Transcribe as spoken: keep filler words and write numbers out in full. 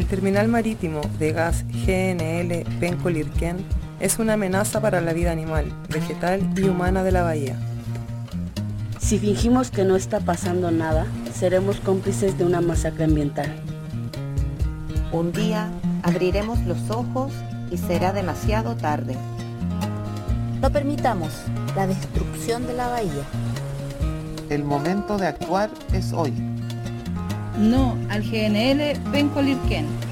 El terminal marítimo de gas G N L Penco-Lirquén es una amenaza para la vida animal, vegetal y humana de la bahía. Si fingimos que no está pasando nada, seremos cómplices de una masacre ambiental. Un día abriremos los ojos y será demasiado tarde. No permitamos la destrucción de la bahía. El momento de actuar es hoy. No al G N L Penco-Lirquén.